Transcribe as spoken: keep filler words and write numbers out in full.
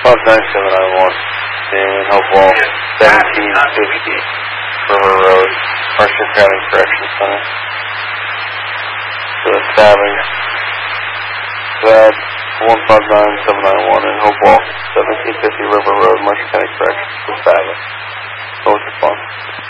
five nine seven nine one in Hopewell, seventeen fifty River Road, Mercer County Correction Center. So that's stabbing. That one five nine seven nine one in Hopewell, seventeen fifty